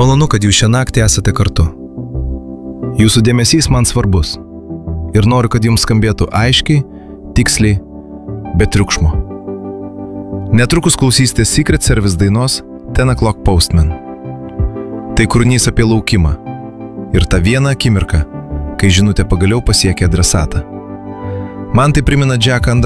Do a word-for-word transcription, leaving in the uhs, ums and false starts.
Malonu, kad jūs šią naktį esate kartu. Jūsų dėmesys man svarbus ir noriu, kad jums skambėtų aiškiai, tiksliai, be triukšmo. Netrukus klausysite Secret Service dainos Ten O'Clock Postman. Tai kūrinys apie laukimą ir tą vieną akimirką, kai žinutė pagaliau pasiekia adresatą. Man tai primena Jacką